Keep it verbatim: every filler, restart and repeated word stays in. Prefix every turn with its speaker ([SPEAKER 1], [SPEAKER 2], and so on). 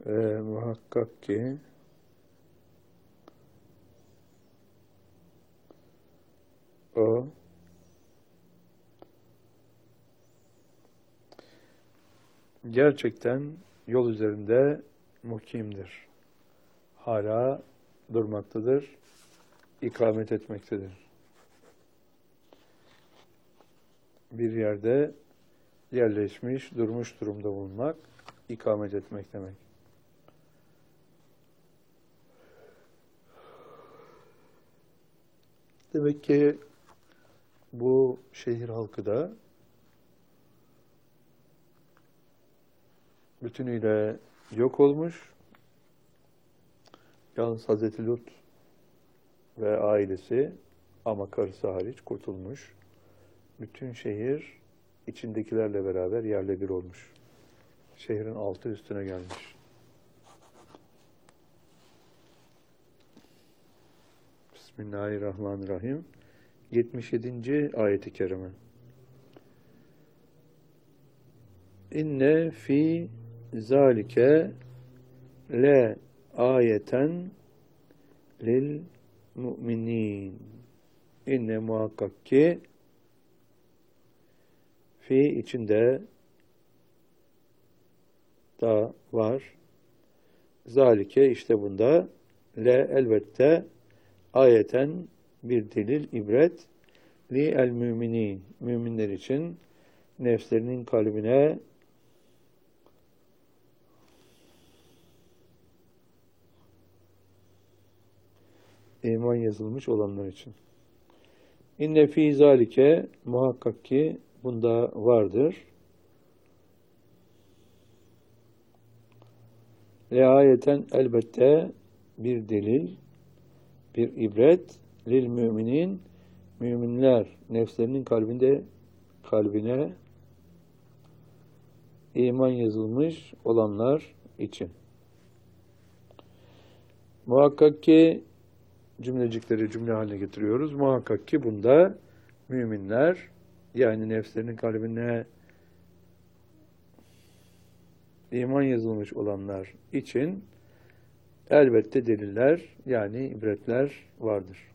[SPEAKER 1] Ve muhakkak ki o gerçekten yol üzerinde mukimdir. Hala durmaktadır, ikamet etmektedir. Bir yerde yerleşmiş, durmuş durumda bulunmak, ikamet etmek demek. Demek ki bu şehir halkı da bütünüyle yok olmuş. Yalnız Hazreti Lut ve ailesi ama karısı hariç kurtulmuş. Bütün şehir içindekilerle beraber yerle bir olmuş. Şehrin altı üstüne gelmiş. Bismillahirrahmanirrahim. yetmiş yedinci ayeti kerime. İnne fi zalike le ayeten lil mu'minin. İnne muhakkak ki fi içinde da var. Zalike işte bunda le elbette ayeten bir delil, ibret li el müminin. Müminler için nefslerinin kalbine iman yazılmış olanlar için. İnne fî zâlike muhakkak ki bunda vardır. Le ayeten elbette bir delil, bir ibret lil müminin, müminler nefslerinin kalbinde kalbine iman yazılmış olanlar için. Muhakkak ki cümlecikleri cümle haline getiriyoruz. Muhakkak ki bunda müminler yani nefslerinin kalbine iman yazılmış olanlar için elbette deliller yani ibretler vardır.